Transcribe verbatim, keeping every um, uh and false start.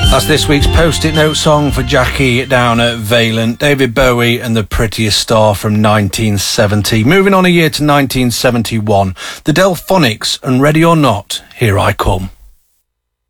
That's this week's Post-it Note song for Jackie down at Valent. David Bowie and the Prettiest Star from nineteen seventy. Moving on a year to nineteen seventy-one. The Delphonics and Ready or Not, Here I Come.